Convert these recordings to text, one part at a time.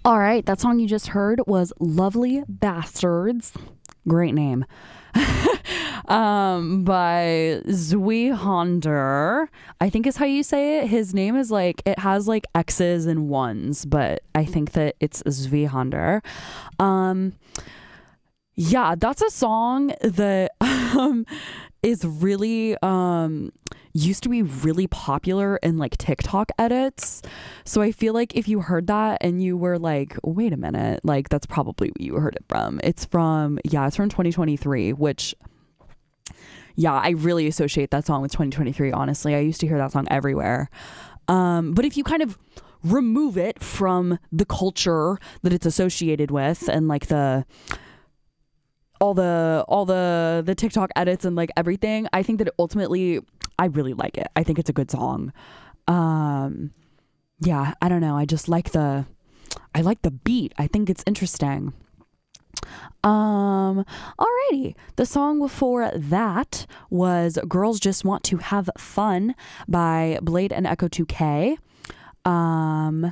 All right, that song you just heard was Lovely Bastards. Great name. By Zweihander, I think is how you say it. His name is like, it has like X's and ones, but I think that it's Zweihander. Yeah, that's a song that is really used to be really popular in like TikTok edits. So I feel like if you heard that and you were like, wait a minute, like that's probably what you heard it from. It's from 2023, which I really associate that song with 2023. Honestly, I used to hear that song everywhere. But if you kind of remove it from the culture that it's associated with and like all the TikTok edits and like everything, I think that ultimately I really like it. I think it's a good song. I don't know. I just like the beat. I think it's interesting. Alrighty. The song before that was Girls Just Want to Have Fun by Blade and Echo 2K. I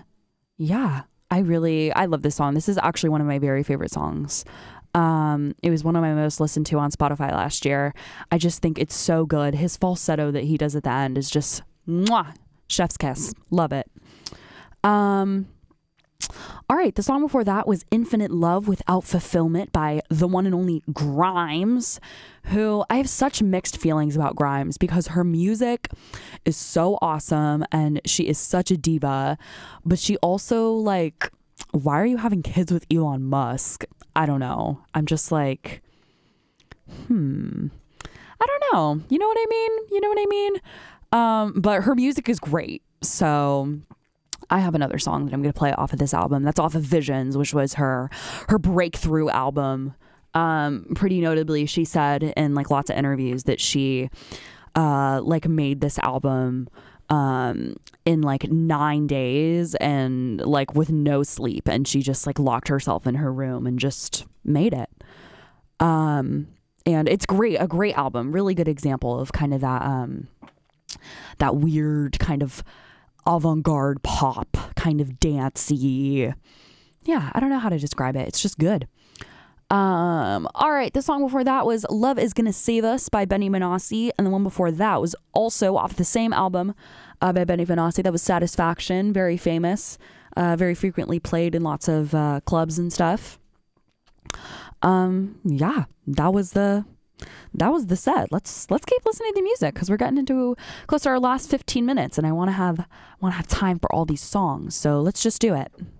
love this song. This is actually one of my very favorite songs. It was one of my most listened to on Spotify last year. I just think it's so good. His falsetto that he does at the end is just mwah, chef's kiss. Love it. All right, the song before that was Infinite Love Without Fulfillment by the one and only Grimes, who I have such mixed feelings about Grimes because her music is so awesome and she is such a diva, but she also like, why are you having kids with Elon Musk? I don't know. I'm just like, I don't know. You know what I mean? But her music is great. So I have another song that I'm going to play off of this album. That's off of Visions, which was her breakthrough album. Pretty notably, she said in like lots of interviews that she like made this album in like 9 days and like with no sleep, and she just like locked herself in her room and just made it. And it's a great album, really good example of kind of that weird kind of avant-garde pop, kind of dancey. Yeah, I don't know how to describe it. It's just good. All right, the song before that was Love Is Gonna Save Us by Benny Benassi, and the one before that was also off the same album by Benny Benassi. That was Satisfaction, very famous, very frequently played in lots of clubs and stuff. That was the set. Let's keep listening to the music because we're getting into close to our last 15 minutes, and I want to have time for all these songs. So let's just do it.